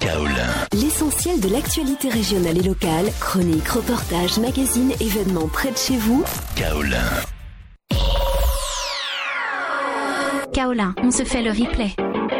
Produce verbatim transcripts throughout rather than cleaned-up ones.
Kaolin. L'essentiel de l'actualité régionale et locale, chroniques, reportages, magazines, événements près de chez vous. Kaolin. Kaolin, on se fait le replay.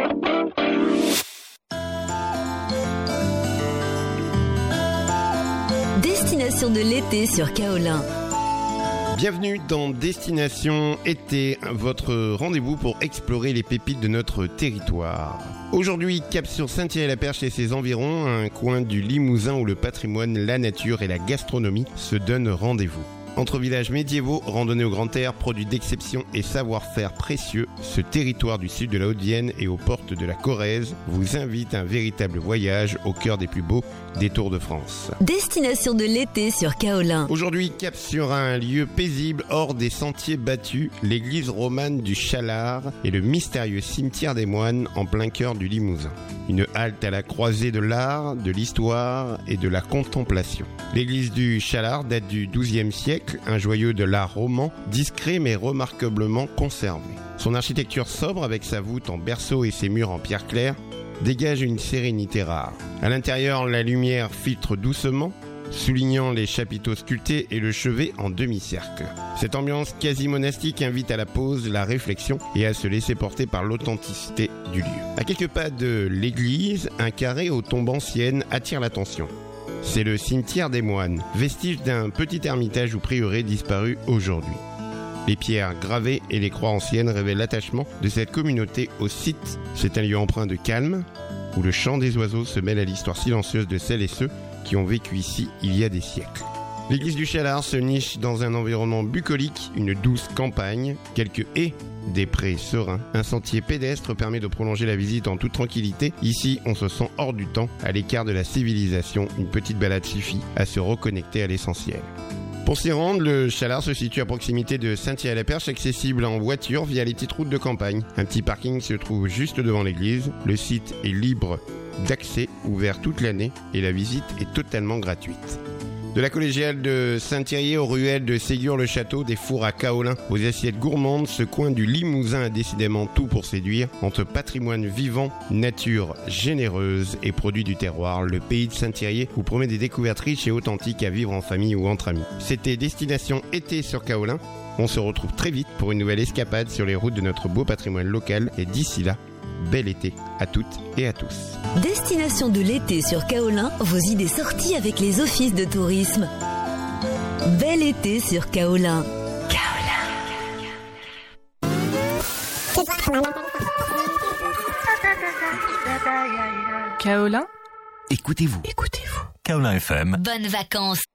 Destination de l'été sur Kaolin. Bienvenue dans Destination Été, votre rendez-vous pour explorer les pépites de notre territoire. Aujourd'hui, cap sur Saint-Thierry-la-Perche et ses environs, un coin du Limousin où le patrimoine, la nature et la gastronomie se donnent rendez-vous. Entre villages médiévaux, randonnées au grand air, produits d'exception et savoir-faire précieux, ce territoire du sud de la Haute-Vienne et aux portes de la Corrèze vous invite à un véritable voyage au cœur des plus beaux détours de France. Destination de l'été sur Kaolin. Aujourd'hui, cap sur un lieu paisible hors des sentiers battus, l'église romane du Chalard et le mystérieux cimetière des moines en plein cœur du Limousin. Une halte à la croisée de l'art, de l'histoire et de la contemplation. L'église du Chalard date du douzième siècle, un joyau de l'art roman, discret mais remarquablement conservé. Son architecture sobre avec sa voûte en berceau et ses murs en pierre claire dégage une sérénité rare. À l'intérieur, la lumière filtre doucement, soulignant les chapiteaux sculptés et le chevet en demi-cercle. Cette ambiance quasi monastique invite à la pause, la réflexion et à se laisser porter par l'authenticité du lieu. À quelques pas de l'église, un carré aux tombes anciennes attire l'attention. C'est le cimetière des moines, vestige d'un petit ermitage ou prieuré disparu aujourd'hui. Les pierres gravées et les croix anciennes révèlent l'attachement de cette communauté au site. C'est un lieu empreint de calme, où le chant des oiseaux se mêle à l'histoire silencieuse de celles et ceux qui ont vécu ici il y a des siècles. L'église du Chalard se niche dans un environnement bucolique, une douce campagne, quelques haies, des prés sereins. Un sentier pédestre permet de prolonger la visite en toute tranquillité. Ici, on se sent hors du temps, à l'écart de la civilisation. Une petite balade suffit à se reconnecter à l'essentiel. Pour s'y rendre, le Chalard se situe à proximité de Saint-Thierry-la-Perche, accessible en voiture via les petites routes de campagne. Un petit parking se trouve juste devant l'église. Le site est libre d'accès, ouvert toute l'année et la visite est totalement gratuite. De la collégiale de Saint-Thierry aux ruelles de Ségur-le-Château, des fours à Kaolin aux assiettes gourmandes, ce coin du Limousin a décidément tout pour séduire. Entre patrimoine vivant, nature généreuse et produits du terroir, le pays de Saint-Thierry vous promet des découvertes riches et authentiques à vivre en famille ou entre amis. C'était Destination Été sur Kaolin. On se retrouve très vite pour une nouvelle escapade sur les routes de notre beau patrimoine local et d'ici là, bel été à toutes et à tous. Destination de l'été sur Kaolin, vos idées sorties avec les offices de tourisme. Bel été sur Kaolin. Kaolin. Écoutez-vous. Écoutez-vous. Kaolin F M. Bonnes vacances.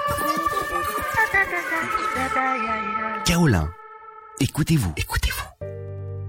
Kaolin. Écoutez-vous. Écoutez-vous.